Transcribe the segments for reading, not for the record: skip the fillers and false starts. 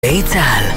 צהל.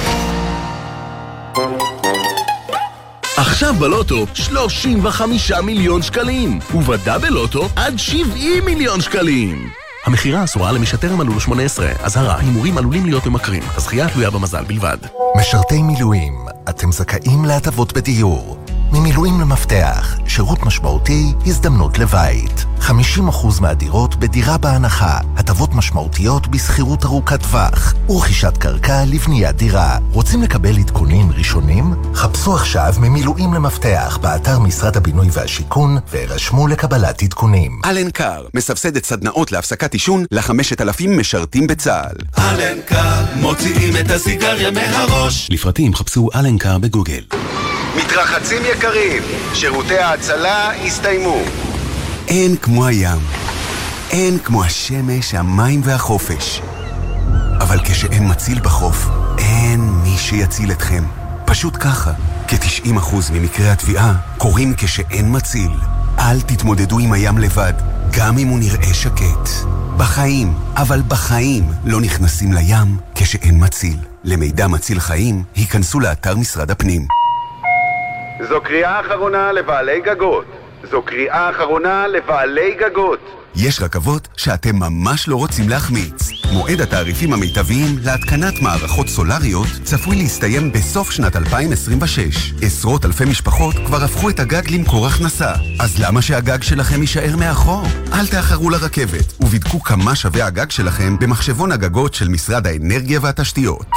עכשיו בלוטו 35 מיליון שקלים, ובדאבל לוטו עד 70 מיליון שקלים. המחירה אסורה למי שטרם מלאו לו 18. אזהרה, הימורים עלולים להיות ממכרים. הזכייה תלויה במזל בלבד. משרתי מילואים, אתם זכאים להטבות בדיור. ממילואים למפתח, שירות משמעותי, הזדמנות לבית. 50% מהדירות בדירה בהנחה, הטבות משמעותיות בסחירות ארוכת טווח, ורכישת קרקע לבניית דירה. רוצים לקבל עדכונים ראשונים? חפשו עכשיו ממילואים למפתח באתר משרד הבינוי והשיכון, והירשמו לקבלת עדכונים. אלנקר, מסבסדת סדנאות להפסקת עישון ל5,000 משרתים בצה"ל. אלנקר, מוציאים את הסיגריה מהראש. לפרטים חפשו אלנקר בגוגל. מתרחצים יקרים, שירותי ההצלה הסתיימו. אין כמו הים, אין כמו השמש, המים והחופש. אבל כשאין מציל בחוף, אין מי שיציל אתכם. פשוט ככה, כ-90% ממקרי התביעה קורים כשאין מציל. אל תתמודדו עם הים לבד, גם אם הוא נראה שקט. בחיים, אבל בחיים לא נכנסים לים כשאין מציל. למידע מציל חיים, היכנסו לאתר משרד הפנים. זו קריאה אחרונה לבעלי גגות. זו קריאה אחרונה לבעלי גגות. יש רכבות שאתם ממש לא רוצים להחמיץ. מועד התעריפים המיטביים להתקנת מערכות סולריות צפוי להסתיים בסוף שנת 2026. עשרות אלפי משפחות כבר הפכו את הגג למקור הכנסה. אז למה שהגג שלכם יישאר מאחור? אל תאחרו לרכבת ובדקו כמה שווה הגג שלכם במחשבון הגגות של משרד האנרגיה והתשתיות.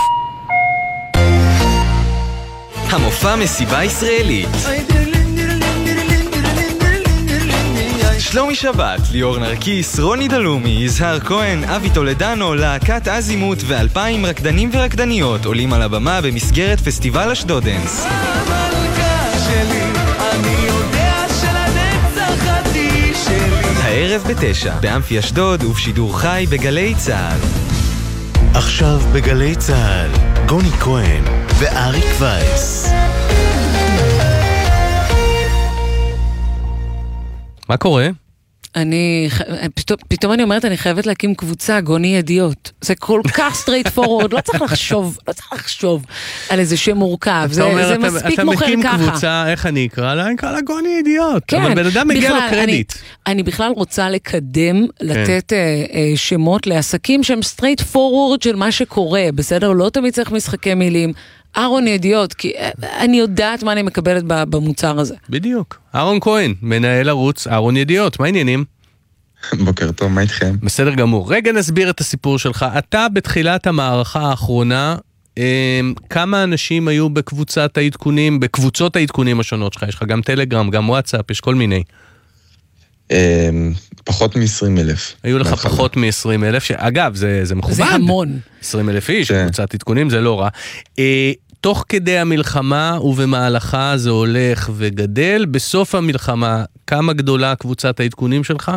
המופע מסיבה ישראלית. שלומי שבת, ליאור נרקיס, רוני דלומי, יזהר כהן, אבי טולדנו, להקת אזימות ו2,000 רקדנים ורקדניות עולים על הבמה במסגרת פסטיבל אשדודנס. הערב ב9 באמפי אשדוד ובשידור חי בגלי צהל. עכשיו בגלי צהל, גוני כהן ואריק וייס. מה קורה? פתאום אני אומרת, אני חייבת להקים קבוצה, גוני ידיעות. זה כל כך סטרייט פורוורד, לא צריך לחשוב על איזה שם מורכב. זה מספיק מוכר ככה. אתה מקים קבוצה, איך אני אקרא לה? אני אקרא לה גוני ידיעות. אבל בן אדם מגיע לו קרדיט. אני בכלל רוצה לקדם, לתת שמות לעסקים שהם סטרייט פורוורד של מה שקורה, בסדר? לא תמיד צריך משחקי מילים. אהרון ידיעות, כי אני יודעת מה אני מקבלת במוצר הזה. בדיוק. אהרון כהן, מנהל ערוץ אהרון ידיעות. מה העניינים? בוקר טוב, מה איתכם? בסדר גמור. רגע נסביר את הסיפור שלך. אתה בתחילת המערכה האחרונה, כמה אנשים היו בקבוצת העדכונים, בקבוצות העדכונים השונות שלך? יש לך גם טלגרם, גם וואטסאפ, יש כל מיני. פחות מ-20,000. היו לך פחות מ-20,000, שאגב, זה מכובד. זה המון. 20,000 איש, קבוצת עדכונים, זה לא רע. תוך כדי המלחמה ובמהלכה זה הולך וגדל, בסוף המלחמה, כמה גדולה קבוצת העדכונים שלך?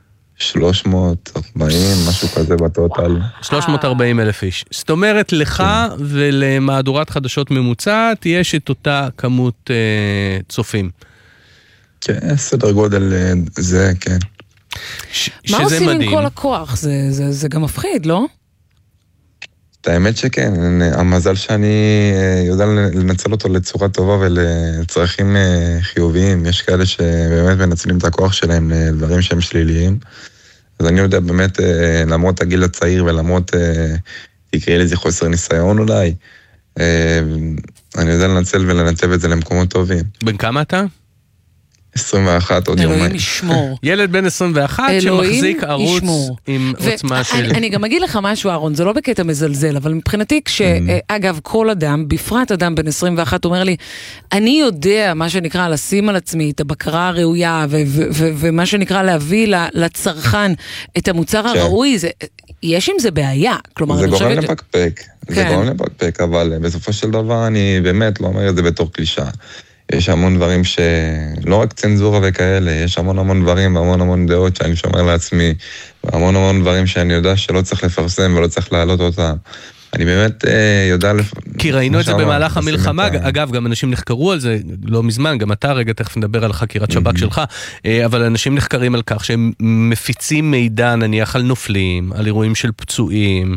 340, משהו כזה בטוטל. 340,000 איש. זאת אומרת, לך ולמהדורת חדשות ממוצעת, יש את אותה כמות צופים. כן, סדר גודל זה, כן. מה עושים עם כל הכוח? זה גם מפחיד, לא? את האמת שכן, המזל שאני יודע לנצל אותו לצורה טובה ולצרכים חיוביים. יש כאלה שבאמת מנצלים את הכוח שלהם לדברים שהם שליליים. אז אני יודע באמת, למרות הגיל הצעיר ולמרות, יקרה לי איזה חוסר ניסיון אולי, אני יודע לנצל ולנתב את זה למקומות טובים. בן כמה אתה? 21 עוד יומיים. אלוהים ישמור. ילד בן 21 שמחזיק ערוץ עם עוצמה של... אני גם אגיד לך משהו, אהרון, זה לא בקטע מזלזל, אבל מבחינתי אגב, כל אדם, בפרט אדם בן 21, אומר לי, אני יודע מה שנקרא לשים על עצמי את הבקרה הראויה, ומה שנקרא להביא לצרכן את המוצר הראוי, יש עם זה בעיה. זה גורם לפקפק, אבל בסופו של דבר אני באמת לא אומר את זה בתור קלישה. יש המון דברים שלא רק צנזורה וכאלה, יש המון דברים והמון דעות שאני שומר לעצמי, והמון דברים שאני יודע שלא צריך לפרסם ולא צריך להעלות אותם. אני באמת יודע... כי ראינו את זה במהלך המלחמה, אגב, גם אנשים נחקרו על זה, לא מזמן, גם אתה רגע תכף נדבר על חקירת שב"כ שלך, אבל אנשים נחקרים על כך שהם מפיצים מידע, נניח על נופלים, על אירועים של פצועים,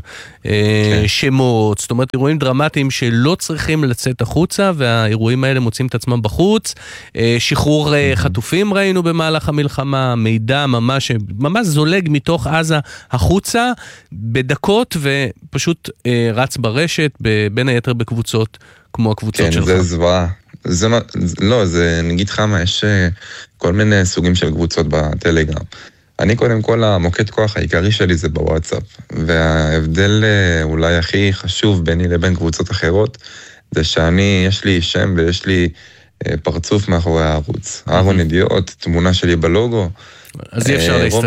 שמות, זאת אומרת, אירועים דרמטיים שלא צריכים לצאת החוצה, והאירועים האלה מוצאים את עצמם בחוץ, שחרור חטופים ראינו במהלך המלחמה, מידע ממש זולג מתוך עזה החוצה, בדקות ופשוט רץ ברשת, בין היתר בקבוצות כמו הקבוצות שלך. כן, זה זוועה. לא, זה נגיד חמה, יש כל מיני סוגים של קבוצות בטלגרם. אני קודם כל, המוקד כוח העיקרי שלי זה בוואטסאפ, וההבדל אולי הכי חשוב ביני לבין קבוצות אחרות, זה יש לי שם ויש לי פרצוף מאחורי הערוץ. אהרון ידיעות, תמונה שלי בלוגו, אז אי אפשר להסתתר.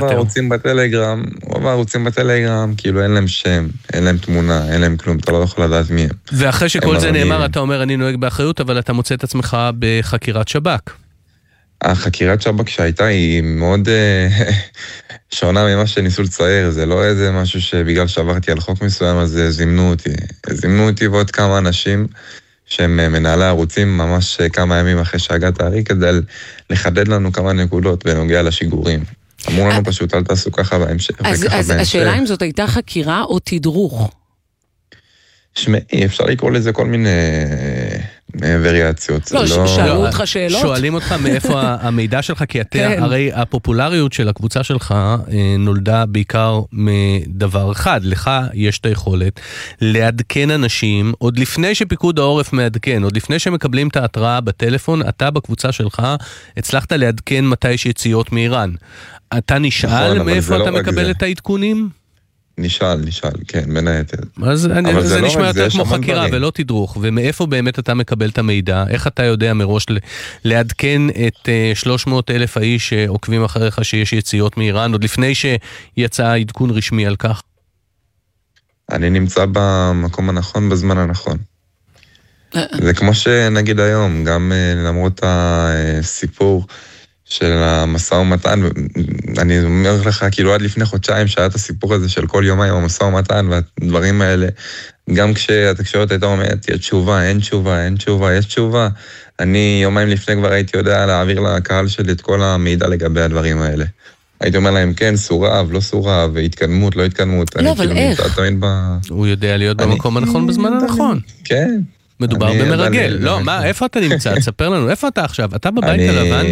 רוב הערוצים בטלגרם, כאילו אין להם שם, אין להם תמונה, אין להם כלום, אתה לא יכול לדעת מי הם. ואחרי שכל זה נאמר, אתה אומר, אני נוהג באחריות, אבל אתה מוצא את עצמך בחקירת שב"כ. החקירת שב"כ שהייתה היא מאוד שונה ממה שניסו לצייר, זה לא איזה משהו שבגלל שעברתי על חוק מסוים, אז זימנו אותי ועוד כמה אנשים, שהם מנהלי ערוצים ממש כמה ימים אחרי שהגעת הארי, כדי לחדד לנו כמה נקודות בנוגע לשיגורים. אמרו לנו פשוט, אל תעשו ככה בהמשך. אז השאלה אם זאת הייתה חקירה או תדרוך? שמעי, אפשר לקרוא לזה כל מיני וריאציות. לא, שאלו אותך שאלות? שואלים אותך מאיפה המידע שלך, כי הרי הפופולריות של הקבוצה שלך נולדה בעיקר מדבר אחד. לך יש את היכולת לעדכן אנשים, עוד לפני שפיקוד העורף מעדכן, עוד לפני שמקבלים את ההתראה בטלפון, אתה בקבוצה שלך הצלחת לעדכן מתי יש יציאות מאיראן. אתה נשאל מאיפה אתה מקבל את העדכונים? נשאל, כן, בין היתר. אז זה נשמע יותר כמו חקירה ולא תדרוך, ומאיפה באמת אתה מקבל את המידע? איך אתה יודע מראש לעדכן את 300,000 האיש שעוקבים אחריך שיש יציאות מאיראן, עוד לפני שיצא עדכון רשמי על כך? אני נמצא במקום הנכון בזמן הנכון. זה כמו שנגיד היום, גם למרות הסיפור של המשא ומתן, אני אומר לך, כאילו עד לפני חודשיים שהיה את הסיפור הזה של כל יומיים המשא ומתן והדברים האלה, גם כשהתקשורת הייתה אומרת, יש תשובה, אין תשובה, יש תשובה, אני יומיים לפני כבר הייתי יודע להעביר לקהל שלי את כל המידע לגבי הדברים האלה. הייתי אומר להם, כן, סורב, לא סורב, התקדמות, לא התקדמות. לא, אבל איך? הוא יודע להיות במקום הנכון בזמן הנכון. כן. מדובר במרגל. לא, מה, איפה אתה נמצא? תספר לנו, איפה אתה עכשיו? אתה בבית הלבן?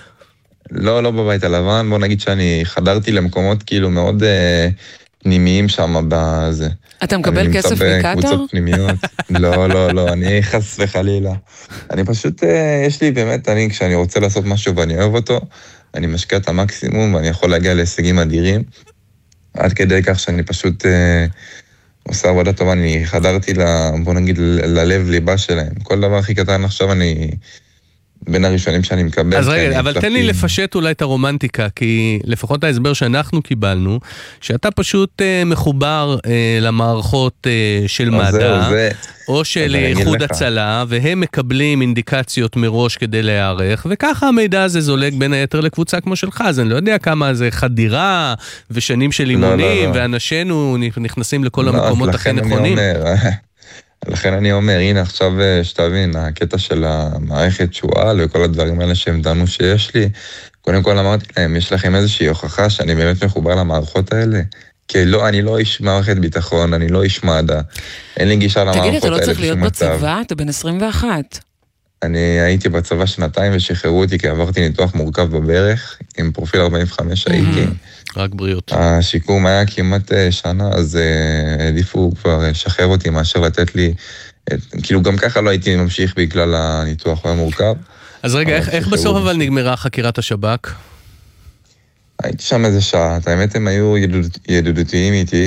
לא בבית הלבן, בוא נגיד שאני חדרתי למקומות כאילו מאוד פנימיים שם בזה. אתה מקבל כסף מקטר? אני נמצא בקבוצות פנימיות. לא, אני חס וחלילה. אני פשוט, יש לי באמת, כשאני רוצה לעשות משהו ואני אוהב אותו, אני משקיע את המקסימום ואני יכול להגיע להישגים אדירים, עד כדי כך שאני פשוט עושה עבודה טובה, אני חדרתי, בוא נגיד, ללב ליבה שלהם. כל דבר הכי קטן עכשיו אני בין הראשונים שאני מקבל. אז רגע, אבל תן לי לפשט אולי את הרומנטיקה, כי לפחות ההסבר שאנחנו קיבלנו, שאתה פשוט מחובר למערכות של מדע, או של איחוד הצלה, והם מקבלים אינדיקציות מראש כדי להיערך, וככה המידע הזה זולג בין היתר לקבוצה כמו שלך, אז אני לא יודע כמה זה חדירה, ושנים של אימונים, ואנשינו נכנסים לכל המקומות הכי נכונים. לכן אני אומר, הנה עכשיו שתבין, הקטע של המערכת שואל וכל הדברים האלה שהם דנו שיש לי, קודם כל אמרתי להם, יש לכם איזושהי הוכחה שאני באמת מחובר למערכות האלה? כי לא, אני לא איש מערכת ביטחון, אני לא איש מדע, אין לי גישה למערכות האלה. תגיד, אתה לא צריך להיות בצבא? אתה בן 21. אני הייתי בצבא 2 ושחררו אותי כי עברתי ניתוח מורכב בברך, עם פרופיל 45 הייתי. רק בריאות. השיקום היה כמעט שנה, אז העדיפו כבר לשחרר אותי מאשר לתת לי, כאילו גם ככה לא הייתי ממשיך בגלל הניתוח, הוא היה מורכב. אז רגע, איך בסוף אבל נגמרה חקירת השב"כ? הייתי שם איזה שעה, האמת הם היו ידידותיים איתי,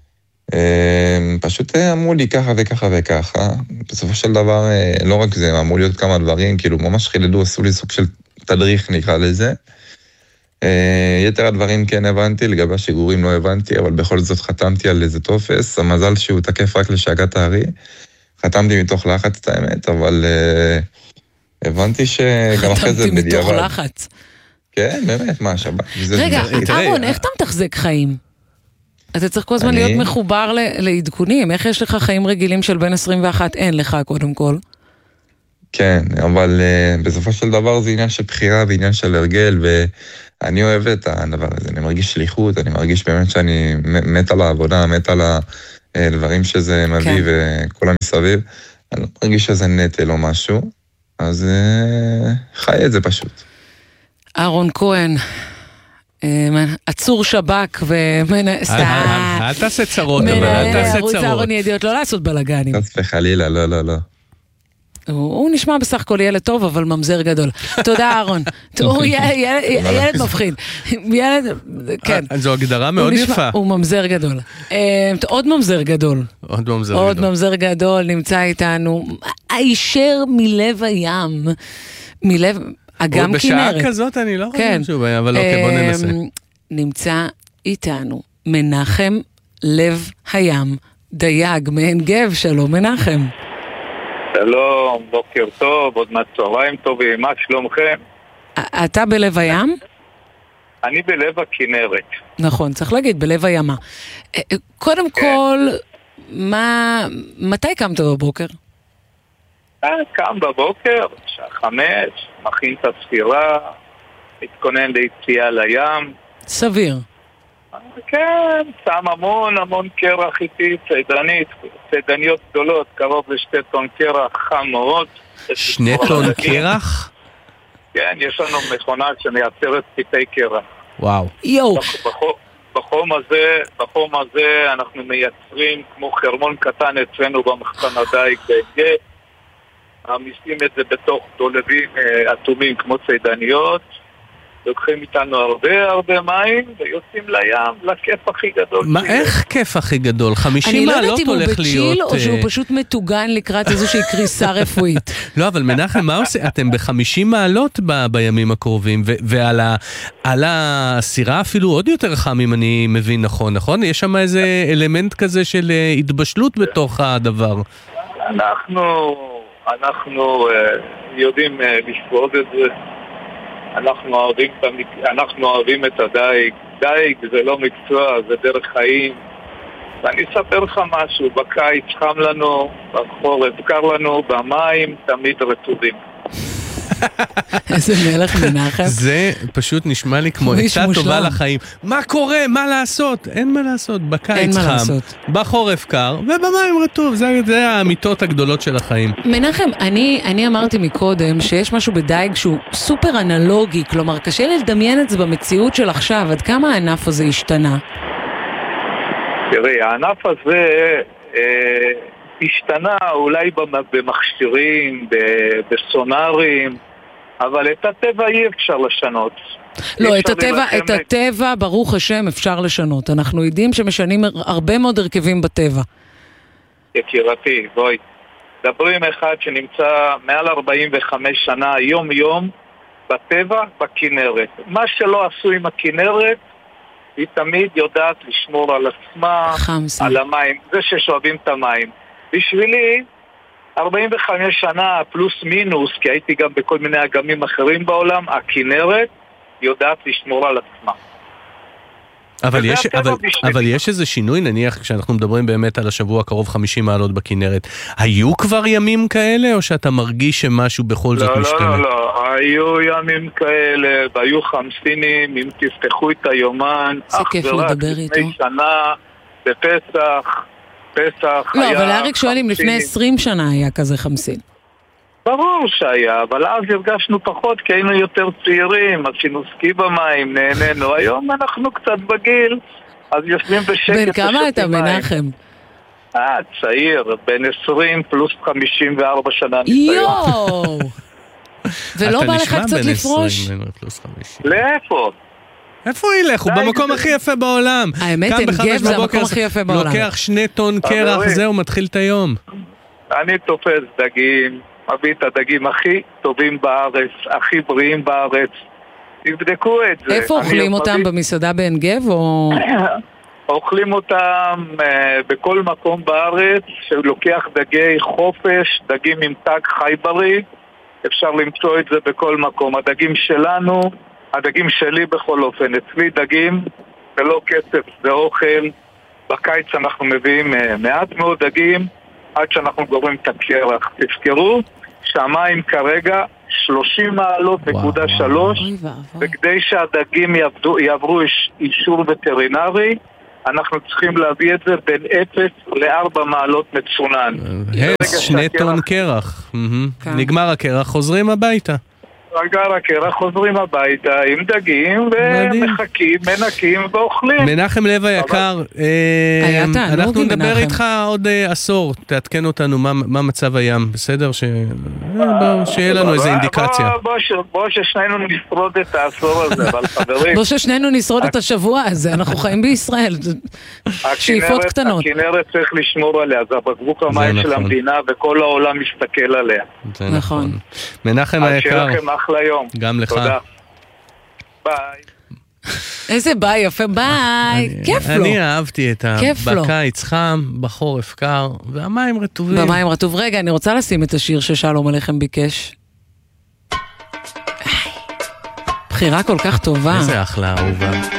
פשוט אמרו לי ככה וככה וככה, בסופו של דבר לא רק זה, אמרו לי עוד כמה דברים, כאילו ממש חילדו, עשו לי סוג של תדריך נקרא לזה, יתר הדברים כן הבנתי, לגבי השיגורים לא הבנתי, אבל בכל זאת חתמתי על איזה טופס, המזל שהוא תקף רק לשאגת הארי, חתמתי מתוך לחץ את האמת, אבל הבנתי שגם אחרי זה בדיעבד. חתמתי מתוך לחץ. כן, באמת, מה השב"כ? רגע, אהרון, איך אתה מתחזק חיים? אתה צריך כל הזמן להיות מחובר לעדכונים. איך יש לך חיים רגילים של בין 21? אין לך קודם כל. כן, אבל בסופו של דבר זה עניין של בחירה ועניין של הרגל, ואני אוהב את הדבר הזה, אני מרגיש שליחות, אני מרגיש באמת שאני מת על העבודה, מת על הדברים שזה מביא וכל המסביב, אני לא מרגיש שזה נטל או משהו, אז חי את זה פשוט. אהרון כהן, עצור שבק אל תעשה צרות, אבל אל תעשה צרות. אהרון ידיעות, לא לעשות בלגנים. חס וחלילה, לא. הוא נשמע בסך הכל ילד טוב, אבל ממזר גדול. תודה, אהרון. הוא ילד מבחין. ילד, כן. זו הגדרה מאוד יפה. הוא ממזר גדול. עוד ממזר גדול. עוד ממזר גדול נמצא איתנו. הישר מלב הים. מלב, אגם כנרת. בשעה כזאת אני לא חושב שוב, אבל אוקיי, בוא ננסה. נמצא איתנו מנחם לב הים, דייג מעין גב. שלום מנחם. שלום, בוקר טוב, עוד צהריים טובים, מה שלומכם? אתה בלב הים? אני בלב הכנרת. נכון, צריך להגיד, בלב הימה. קודם כל, מתי קמת בבוקר? קם בבוקר, שעה 5, מכין את הספירה, מתכונן ליציאה לים. סביר. כן, שם המון קרח איתי, ציידניות גדולות, קרוב ל2 טון קרח, חם מאוד. 2 טון קרח? כן, יש לנו מכונה שמייצרת פיתי קרח. וואו. יו. בחום הזה אנחנו מייצרים כמו חרמון קטן אצלנו במחסן הדייג בהגה, מעמיסים את זה בתוך דולבים אטומים כמו ציידניות, לוקחים איתנו הרבה מים ויוצאים לים, לכיף הכי גדול. מה, איך כיף הכי גדול? 50 מעלות הולך להיות... אני לא יודעת אם הוא בצ'יל או שהוא פשוט מתוגן לקראת איזושהי קריסה רפואית. לא, אבל מנחם, מה עושה? אתם ב50 מעלות בימים הקרובים, ועל הסירה אפילו עוד יותר חם, אם אני מבין נכון? יש שם איזה אלמנט כזה של התבשלות בתוך הדבר. אנחנו יודעים לשרוד את זה. אנחנו אוהבים את הדייג. דייג זה לא מקצוע, זה דרך חיים. ואני אספר לך משהו, בקיץ חם לנו, בחורף קר לנו, במים תמיד רטובים. איזה מלך מנחם. זה פשוט נשמע לי כמו עצה טובה לחיים. מה קורה? מה לעשות? אין מה לעשות. בקיץ חם, בחורף קר, ובמים רטוב. זה האמיתות הגדולות של החיים. מנחם, אני אמרתי מקודם שיש משהו בדייג שהוא סופר אנלוגי, כלומר קשה לדמיין את זה במציאות של עכשיו. עד כמה הענף הזה השתנה? תראי, הענף הזה השתנה אולי במכשירים, בסונארים, אבל את הטבע אי אפשר לשנות. לא, את הטבע, ברוך השם, אפשר לשנות. אנחנו יודעים שמשנים הרבה מאוד הרכבים בטבע. יקירתי, בואי. דברים אחד שנמצא מעל 45 שנה, יום בטבע, בכנרת. מה שלא עשו עם הכנרת, היא תמיד יודעת לשמור על עצמה, על המים. זה ששואבים את המים. בשבילי, 45 שנה פלוס מינוס, כי הייתי גם בכל מיני אגמים אחרים בעולם, הכנרת יודעת לשמור על עצמה. אבל יש איזה שינוי, נניח כשאנחנו מדברים באמת על השבוע הקרוב 50 מעלות בכנרת, היו כבר ימים כאלה או שאתה מרגיש שמשהו בכל זאת משתנה? לא, היו ימים כאלה והיו חמסינים, אם תפתחו את היומן, אך ורק לפני שנה בפסח לא, אבל אריק שואל אם לפני 20 שנה היה כזה חמסין. ברור שהיה, אבל אז הרגשנו פחות כי היינו יותר צעירים, עשינו סקי במים, נהנינו. היום אנחנו קצת בגיל, אז יושבים בשקט. בן כמה אתה, מנחם? צעיר, בן 20 פלוס 54 שנה ניסיון. יואו! ולא בא לך קצת לפרוש? לאיפה? איפה הוא ילך? הוא במקום הכי יפה בעולם. האמת, אין גב, זה המקום הכי יפה בעולם. לוקח 2 טון קרח, זהו, מתחיל את היום. אני תופס דגים, מביא את הדגים הכי טובים בארץ, הכי בריאים בארץ. תבדקו את זה. איפה אוכלים אותם? במסעדה בעין גב או... אוכלים אותם בכל מקום בארץ, שלוקח דגי חופש, דגים עם תג חי בריא. אפשר למצוא את זה בכל מקום. הדגים שלנו... הדגים שלי בכל אופן, אצלי דגים, זה לא כסף, זה אוכל, בקיץ אנחנו מביאים מעט מאוד דגים, עד שאנחנו גורמים את הקרח. תזכרו שהמים כרגע 30 מעלות נקודה 3, וכדי שהדגים יעברו אישור וטרינרי, אנחנו צריכים להביא את זה בין 0 ל-4 מעלות מצונן. 2 טון קרח. נגמר הקרח, חוזרים הביתה. רגע הקרח, חוזרים הביתה עם דגים ומחכים, מנקים ואוכלים. מנחם לב היקר, אנחנו נדבר איתך עוד עשור, תעדכן אותנו מה מצב הים, בסדר? שיהיה לנו איזו אינדיקציה. בוא ששנינו נשרוד את העשור הזה, אבל חברים. בוא ששנינו נשרוד את השבוע הזה, אנחנו חיים בישראל, שאיפות קטנות. הכנרת צריך לשמור עליה, זה הבקבוק המים של המדינה וכל העולם מסתכל עליה. זה נכון. מנחם היקר. אחלה יום. גם לך. תודה. ביי. איזה ביי יפה, ביי. כיף לו. אני אהבתי את בקיץ חם, בחורף קר, והמים רטובים. במים רטוב. רגע, אני רוצה לשים את השיר ששלום עליכם ביקש. בחירה כל כך טובה. איזה אחלה אהובה.